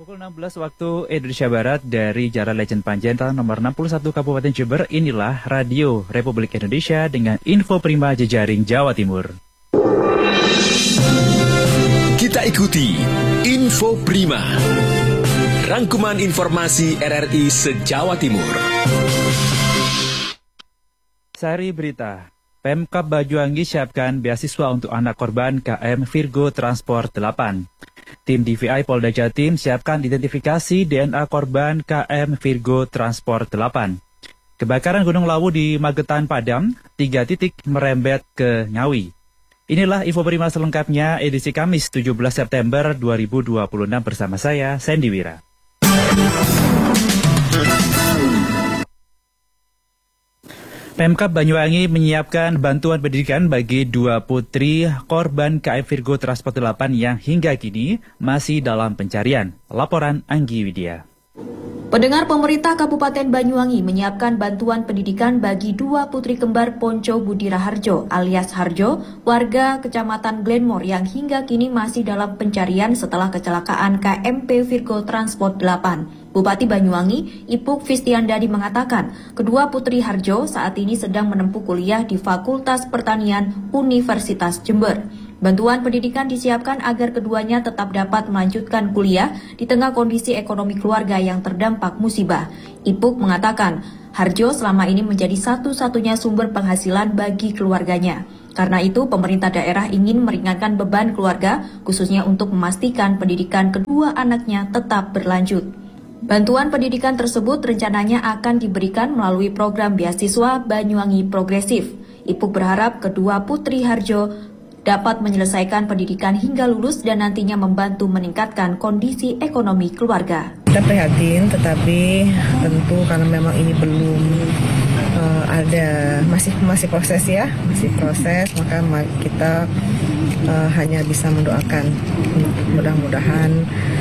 Pukul 16 waktu Indonesia Barat dari Jalan Legend Panjaitan nomor 61 Kabupaten Jember, inilah Radio Republik Indonesia dengan info prima jejaring Jawa Timur. Kita ikuti Info Prima, rangkuman informasi RRI se-Jawa Timur. Sari berita, Pemkab Banyuwangi siapkan beasiswa untuk anak korban KM Virgo Transport 8. Tim DVI Polda Jatim siapkan identifikasi DNA korban KM Virgo Transport 8. Kebakaran Gunung Lawu di Magetan padam, 3 titik merembet ke Ngawi. Inilah info prima selengkapnya edisi Kamis 17 September 2026 bersama saya, Sandy Wira. Pemkab Banyuwangi menyiapkan bantuan pendidikan bagi 2 putri korban KM Virgo Transport 8 yang hingga kini masih dalam pencarian. Laporan Anggi Widya. Pendengar, pemerintah Kabupaten Banyuwangi menyiapkan bantuan pendidikan bagi 2 putri kembar Ponco Budi Raharjo alias Harjo, warga Kecamatan Glenmore yang hingga kini masih dalam pencarian setelah kecelakaan KMP Virgo Transport 8. Bupati Banyuwangi, Ipuk Fistiandadi mengatakan, kedua putri Harjo saat ini sedang menempuh kuliah di Fakultas Pertanian Universitas Jember. Bantuan pendidikan disiapkan agar keduanya tetap dapat melanjutkan kuliah di tengah kondisi ekonomi keluarga yang terdampak musibah. Ipuk mengatakan, Harjo selama ini menjadi satu-satunya sumber penghasilan bagi keluarganya. Karena itu, pemerintah daerah ingin meringankan beban keluarga, khususnya untuk memastikan pendidikan kedua anaknya tetap berlanjut. Bantuan pendidikan tersebut rencananya akan diberikan melalui program beasiswa Banyuwangi Progresif. Ipuk berharap kedua putri Harjo dapat menyelesaikan pendidikan hingga lulus dan nantinya membantu meningkatkan kondisi ekonomi keluarga. Kita prihatin, tetapi tentu karena memang ini belum ada masih proses ya, masih proses, maka kita hanya bisa mendoakan mudah-mudahan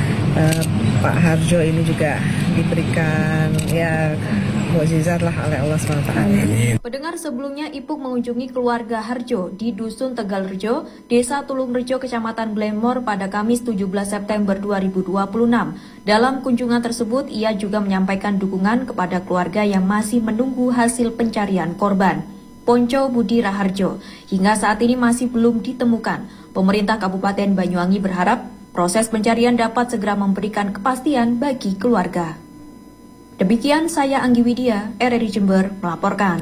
Pak Harjo ini juga diberikan mukjizat lah oleh Allah SWT. Pendengar, sebelumnya Ipuk mengunjungi keluarga Harjo di Dusun Tegalrejo, Desa Tulungrejo, Kecamatan Glenmore pada Kamis 17 September 2026. Dalam kunjungan tersebut, ia juga menyampaikan dukungan kepada keluarga yang masih menunggu hasil pencarian korban. Ponco Budi Raharjo hingga saat ini masih belum ditemukan. Pemerintah Kabupaten Banyuwangi berharap proses pencarian dapat segera memberikan kepastian bagi keluarga. Demikian saya Anggi Widya, RRI Jember melaporkan.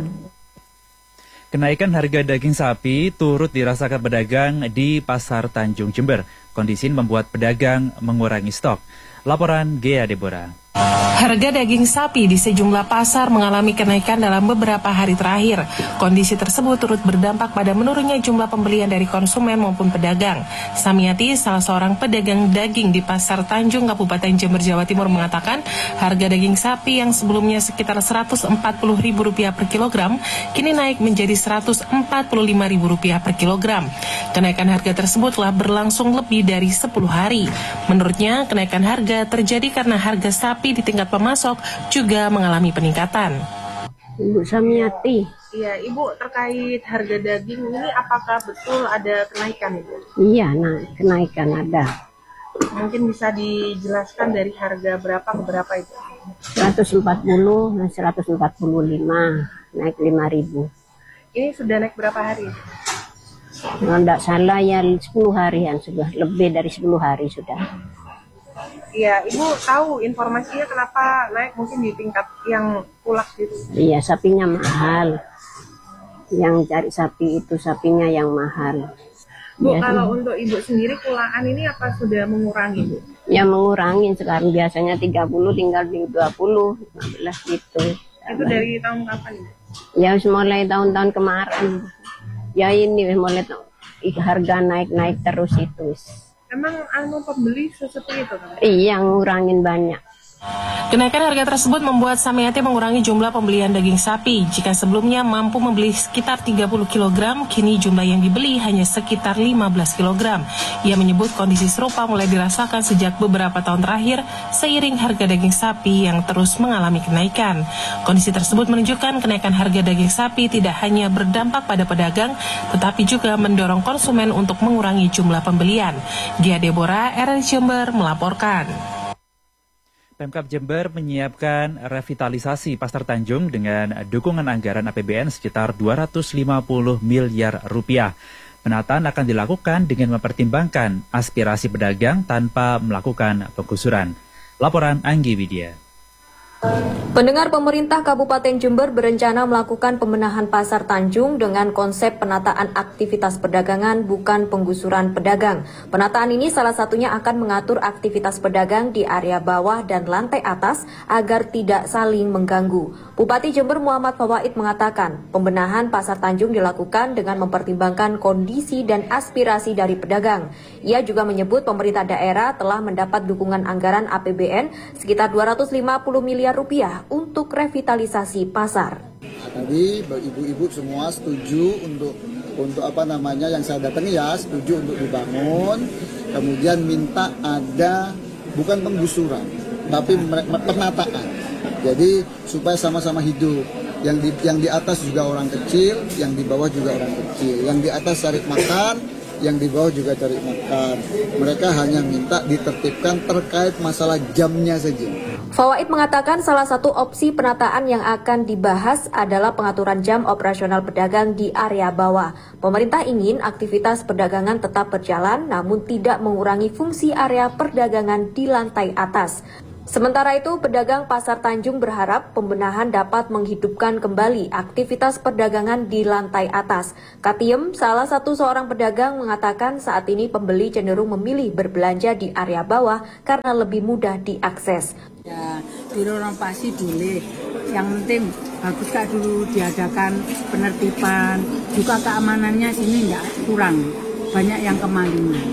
Kenaikan harga daging sapi turut dirasakan pedagang di Pasar Tanjung Jember. Kondisi ini membuat pedagang mengurangi stok. Laporan Gea Deborah. Harga daging sapi di sejumlah pasar mengalami kenaikan dalam beberapa hari terakhir. Kondisi tersebut turut berdampak pada menurunnya jumlah pembelian dari konsumen maupun pedagang. Samiati, salah seorang pedagang daging di Pasar Tanjung, Kabupaten Jember, Jawa Timur mengatakan harga daging sapi yang sebelumnya sekitar Rp140.000 per kilogram, kini naik menjadi Rp145.000 per kilogram. Kenaikan harga tersebut telah berlangsung lebih dari 10 hari. Menurutnya, kenaikan harga terjadi karena harga sapi di tingkat pemasok juga mengalami peningkatan. Ibu Samiati. Iya, Ibu, terkait harga daging ini apakah betul ada kenaikan, Ibu? Iya, kenaikan ada. Mungkin bisa dijelaskan dari harga berapa ke berapa itu? 140, 145, naik 5.000. Ini sudah naik berapa hari? Kalau tidak salah ya 10 harian sudah, lebih dari 10 hari sudah. Iya, Ibu tahu informasinya kenapa naik mungkin di tingkat yang kulak gitu? Iya, sapinya mahal. Yang cari sapi itu sapinya yang mahal. Bu, ya, kalau untuk Ibu sendiri kulaan ini apa sudah mengurangi, Bu? Ya mengurangi, sekarang biasanya 30 tinggal di 20, 15 gitu. Itu dari tahun kapan, Ibu? Ya mulai tahun-tahun kemarin. Ya ini mulai harga naik-naik terus itu. Emang pembeli seperti itu kan? Iya, ngurangin banyak. Kenaikan harga tersebut membuat Samiati mengurangi jumlah pembelian daging sapi. Jika sebelumnya mampu membeli sekitar 30 kg, kini jumlah yang dibeli hanya sekitar 15 kg. Ia menyebut kondisi serupa mulai dirasakan sejak beberapa tahun terakhir seiring harga daging sapi yang terus mengalami kenaikan. Kondisi tersebut menunjukkan kenaikan harga daging sapi tidak hanya berdampak pada pedagang, tetapi juga mendorong konsumen untuk mengurangi jumlah pembelian. Gia Deborah, RRI Jember melaporkan. Pemkab Jember menyiapkan revitalisasi Pasar Tanjung dengan dukungan anggaran APBN sekitar 250 miliar rupiah. Penataan akan dilakukan dengan mempertimbangkan aspirasi pedagang tanpa melakukan penggusuran. Laporan Anggi Widya. Pendengar, pemerintah Kabupaten Jember berencana melakukan pembenahan Pasar Tanjung dengan konsep penataan aktivitas perdagangan bukan penggusuran pedagang. Penataan ini salah satunya akan mengatur aktivitas pedagang di area bawah dan lantai atas agar tidak saling mengganggu. Bupati Jember Muhammad Fawaid mengatakan pembenahan Pasar Tanjung dilakukan dengan mempertimbangkan kondisi dan aspirasi dari pedagang. Ia juga menyebut pemerintah daerah telah mendapat dukungan anggaran APBN sekitar 250 miliar rupiah untuk revitalisasi pasar. Tadi ibu-ibu semua setuju untuk yang saya datangi ya, setuju untuk dibangun. Kemudian minta ada bukan penggusuran, tapi penataan. Jadi supaya sama-sama hidup. Yang di atas juga orang kecil, yang di bawah juga orang kecil. Yang di atas cari makan, yang di bawah juga cari makan. Mereka hanya minta ditertibkan terkait masalah jamnya saja. Fawaid mengatakan salah satu opsi penataan yang akan dibahas adalah pengaturan jam operasional pedagang di area bawah. Pemerintah ingin aktivitas perdagangan tetap berjalan namun tidak mengurangi fungsi area perdagangan di lantai atas. Sementara itu, pedagang Pasar Tanjung berharap pembenahan dapat menghidupkan kembali aktivitas perdagangan di lantai atas. Katiem, salah satu seorang pedagang, mengatakan saat ini pembeli cenderung memilih berbelanja di area bawah karena lebih mudah diakses. Ya, direnovasi dulu. Yang penting bagus kak dulu diadakan penertiban, juga keamanannya sini nggak kurang, banyak yang kemalingan.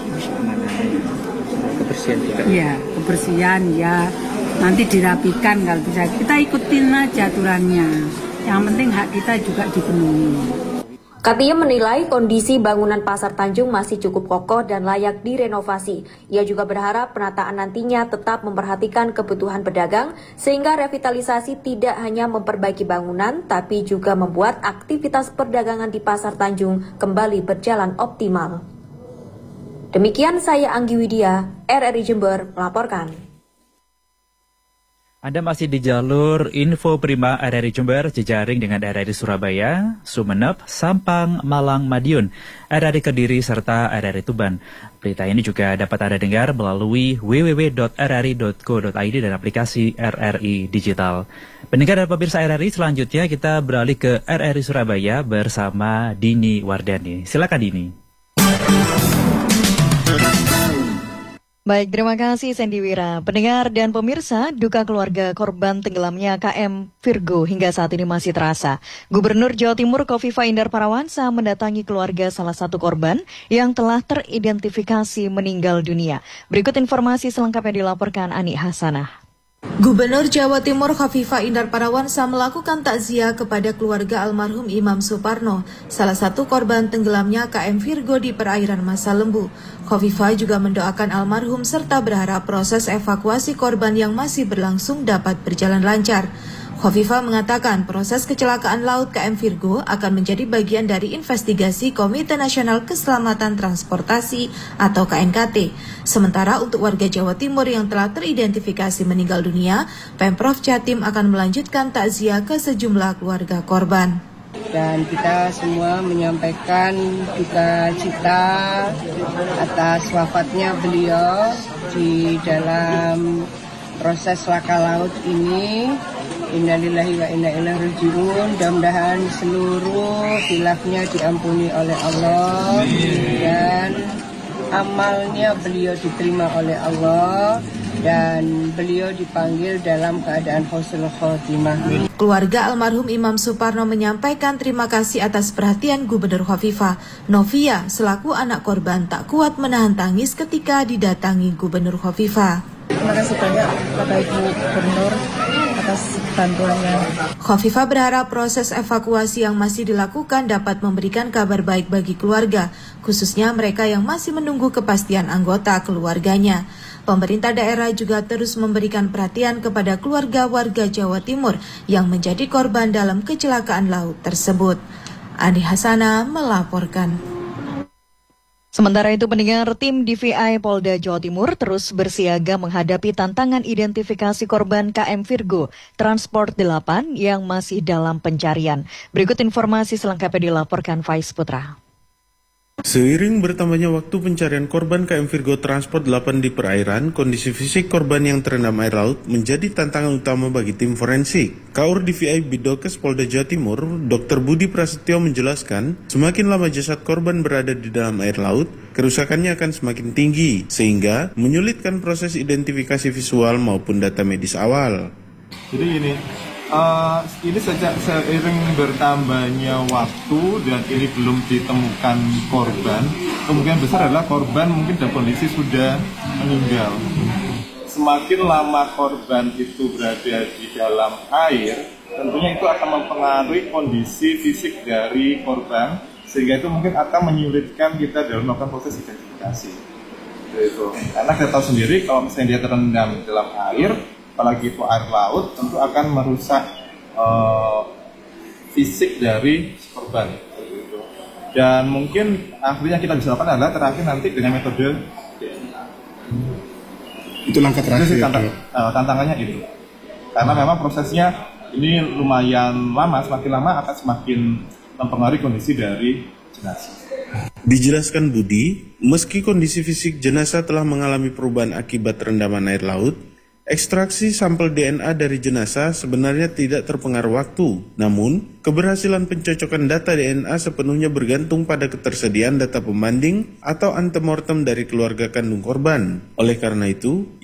Kebersihan juga. Iya, kebersihan ya. Nanti dirapikan kalau bisa. Kita ikutin aja aturannya. Yang penting hak kita juga dipenuhi. Katiem menilai kondisi bangunan Pasar Tanjung masih cukup kokoh dan layak direnovasi. Ia juga berharap penataan nantinya tetap memperhatikan kebutuhan pedagang sehingga revitalisasi tidak hanya memperbaiki bangunan tapi juga membuat aktivitas perdagangan di Pasar Tanjung kembali berjalan optimal. Demikian saya Anggi Widya, RRI Jember melaporkan. Anda masih di jalur Info Prima RRI Jember, jejaring dengan RRI Surabaya, Sumeneb, Sampang, Malang, Madiun, RRI Kediri, serta RRI Tuban. Berita ini juga dapat Anda dengar melalui www.rri.co.id dan aplikasi RRI Digital. Pendengar dan pemirsa RRI, selanjutnya kita beralih ke RRI Surabaya bersama Dini Wardani. Silakan Dini. Baik, terima kasih Sandy Wira. Pendengar dan pemirsa, duka keluarga korban tenggelamnya KM Virgo hingga saat ini masih terasa. Gubernur Jawa Timur Khofifah Indar Parawansa mendatangi keluarga salah satu korban yang telah teridentifikasi meninggal dunia. Berikut informasi selengkapnya dilaporkan Ani Hasanah. Gubernur Jawa Timur Khofifah Indar Parawansa melakukan takziah kepada keluarga almarhum Imam Suparno, salah satu korban tenggelamnya KM Virgo di perairan Masa Lembu. Khofifah juga mendoakan almarhum serta berharap proses evakuasi korban yang masih berlangsung dapat berjalan lancar. Khofifah mengatakan proses kecelakaan laut KM Virgo akan menjadi bagian dari investigasi Komite Nasional Keselamatan Transportasi atau KNKT. Sementara untuk warga Jawa Timur yang telah teridentifikasi meninggal dunia, Pemprov Jatim akan melanjutkan takziah ke sejumlah keluarga korban. Dan kita semua menyampaikan duka cita atas wafatnya beliau di dalam proses laka laut ini. Innalillahi wa inna ilaihi raji'un. Mudah-mudahan seluruh khilafnya diampuni oleh Allah dan amalnya beliau diterima oleh Allah dan beliau dipanggil dalam keadaan husnul khotimah. Keluarga almarhum Imam Suparno menyampaikan terima kasih atas perhatian Gubernur Khofifah. Novia selaku anak korban tak kuat menahan tangis ketika didatangi Gubernur Khofifah. Terima kasih banyak Bapak Ibu Gubernur atas bantuannya. Khofifah berharap proses evakuasi yang masih dilakukan dapat memberikan kabar baik bagi keluarga, khususnya mereka yang masih menunggu kepastian anggota keluarganya. Pemerintah daerah juga terus memberikan perhatian kepada keluarga warga Jawa Timur yang menjadi korban dalam kecelakaan laut tersebut. Ani Hasanah melaporkan. Sementara itu, pendengar, tim DVI Polda Jawa Timur terus bersiaga menghadapi tantangan identifikasi korban KM Virgo Transport 8 yang masih dalam pencarian. Berikut informasi selengkapnya dilaporkan Faiz Putra. Seiring bertambahnya waktu pencarian korban KM Virgo Transport 8 di perairan, kondisi fisik korban yang terendam air laut menjadi tantangan utama bagi tim forensik. Kaur DVI Bidokes Polda Jawa Timur, Dr. Budi Prasetyo menjelaskan, semakin lama jasad korban berada di dalam air laut, kerusakannya akan semakin tinggi, sehingga menyulitkan proses identifikasi visual maupun data medis awal. Jadi ini sejak seiring bertambahnya waktu dan ini belum ditemukan korban, kemungkinan besar adalah korban mungkin dalam kondisi sudah meninggal. Semakin lama korban itu berada di dalam air, tentunya itu akan mempengaruhi kondisi fisik dari korban, sehingga itu mungkin akan menyulitkan kita dalam melakukan proses identifikasi. Karena kita tahu sendiri kalau misalnya dia terendam dalam air, apalagi itu air laut, tentu akan merusak fisik dari korban. Dan mungkin akhirnya kita bisa lakukan adalah terakhir nanti dengan metode DNA. Itu langkah terakhir. Tantangannya itu. Karena memang prosesnya ini lumayan lama, semakin lama akan semakin mempengaruhi kondisi dari jenazah. Dijelaskan Budi, meski kondisi fisik jenazah telah mengalami perubahan akibat rendaman air laut, ekstraksi sampel DNA dari jenazah sebenarnya tidak terpengaruh waktu. Namun, keberhasilan pencocokan data DNA sepenuhnya bergantung pada ketersediaan data pembanding atau antemortem dari keluarga kandung korban. Oleh karena itu,